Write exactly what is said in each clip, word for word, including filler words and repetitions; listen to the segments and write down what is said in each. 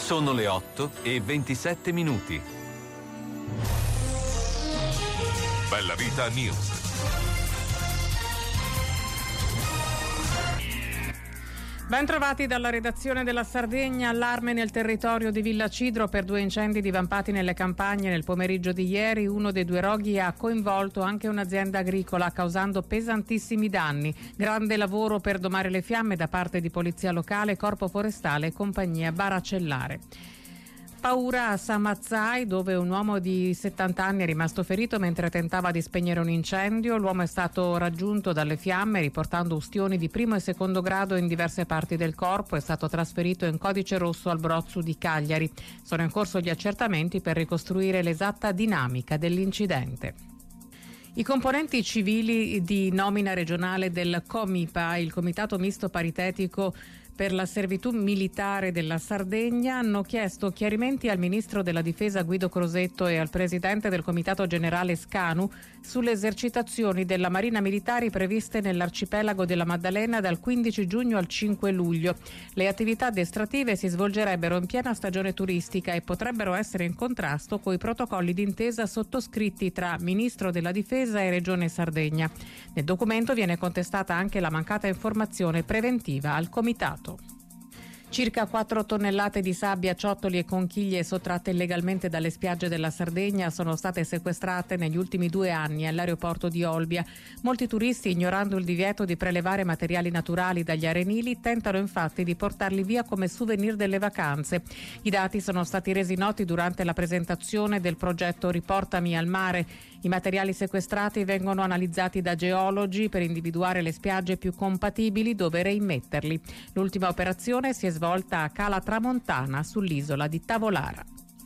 Sono le otto e ventisette minuti. Bella Vita News. Ben trovati dalla redazione della Sardegna. Allarme nel territorio di Villa Cidro per due incendi divampati nelle campagne nel pomeriggio di ieri. Uno dei due roghi ha coinvolto anche un'azienda agricola, causando pesantissimi danni. Grande lavoro per domare le fiamme da parte di polizia locale, corpo forestale e compagnia baracellare. Paura a Samazzai, dove un uomo di settanta anni è rimasto ferito mentre tentava di spegnere un incendio. L'uomo è stato raggiunto dalle fiamme riportando ustioni di primo e secondo grado in diverse parti del corpo. È stato trasferito in codice rosso al Brozzu di Cagliari. Sono in corso gli accertamenti per ricostruire l'esatta dinamica dell'incidente. I componenti civili di nomina regionale del COMIPA, il Comitato Misto Paritetico per la Servitù Militare della Sardegna, hanno chiesto chiarimenti al Ministro della Difesa Guido Crosetto e al Presidente del Comitato Generale Scanu sulle esercitazioni della Marina Militare previste nell'arcipelago della Maddalena dal quindici giugno al cinque luglio. Le attività addestrative si svolgerebbero in piena stagione turistica e potrebbero essere in contrasto con i protocolli d'intesa sottoscritti tra Ministro della Difesa e Regione Sardegna. Nel documento viene contestata anche la mancata informazione preventiva al Comitato. Circa quattro tonnellate di sabbia, ciottoli e conchiglie sottratte illegalmente dalle spiagge della Sardegna sono state sequestrate negli ultimi due anni all'aeroporto di Olbia. Molti turisti, ignorando il divieto di prelevare materiali naturali dagli arenili, tentano infatti di portarli via come souvenir delle vacanze. I dati sono stati resi noti durante la presentazione del progetto Riportami al mare. I materiali sequestrati vengono analizzati da geologi per individuare le spiagge più compatibili dove reimmetterli. L'ultima operazione si è svolta a Cala Tramontana, sull'isola di Tavolara.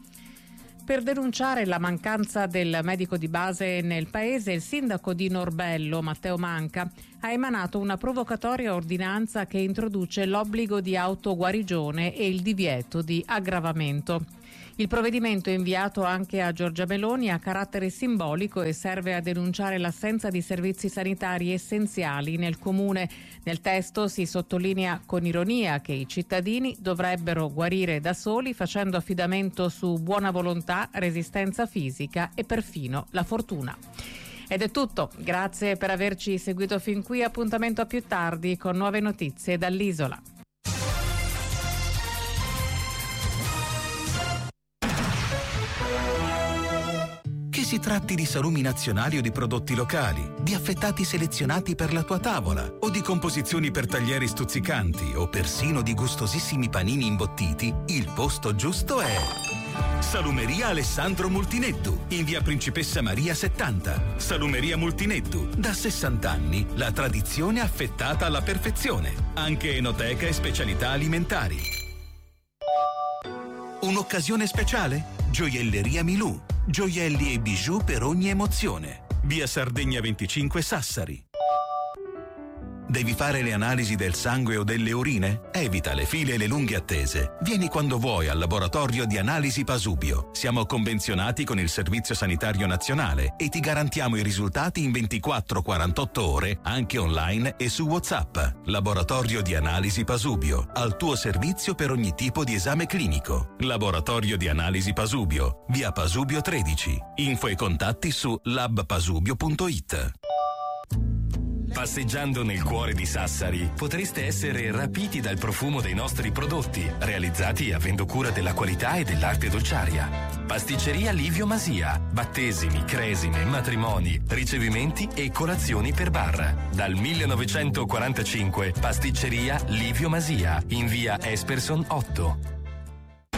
Per denunciare la mancanza del medico di base nel paese, il sindaco di Norbello, Matteo Manca, ha emanato una provocatoria ordinanza che introduce l'obbligo di autoguarigione e il divieto di aggravamento. Il provvedimento, inviato anche a Giorgia Meloni, ha carattere simbolico e serve a denunciare l'assenza di servizi sanitari essenziali nel comune. Nel testo si sottolinea con ironia che i cittadini dovrebbero guarire da soli facendo affidamento su buona volontà, resistenza fisica e perfino la fortuna. Ed è tutto, grazie per averci seguito fin qui, appuntamento a più tardi con nuove notizie dall'isola. Che si tratti di salumi nazionali o di prodotti locali, di affettati selezionati per la tua tavola o di composizioni per taglieri stuzzicanti o persino di gustosissimi panini imbottiti, il posto giusto è Salumeria Alessandro Multineddu, in via Principessa Maria settanta. Salumeria Multineddu, da sessanta anni, la tradizione affettata alla perfezione, anche enoteca e specialità alimentari. Un'occasione speciale? Gioielleria Milù. Gioielli e bijou per ogni emozione. Via Sardegna venticinque Sassari. Devi fare le analisi del sangue o delle urine? Evita le file e le lunghe attese. Vieni quando vuoi al laboratorio di analisi Pasubio. Siamo convenzionati con il Servizio Sanitario Nazionale e ti garantiamo i risultati in ventiquattro quarantotto ore, anche online e su WhatsApp. Laboratorio di analisi Pasubio, al tuo servizio per ogni tipo di esame clinico. Laboratorio di analisi Pasubio, via Pasubio tredici. Info e contatti su lab pasubio punto it. Passeggiando nel cuore di Sassari potreste essere rapiti dal profumo dei nostri prodotti, realizzati avendo cura della qualità e dell'arte dolciaria. Pasticceria Livio Masia, battesimi, cresime, matrimoni, ricevimenti e colazioni per bar. Dal millenovecentoquarantacinque Pasticceria Livio Masia, in via Esperson otto.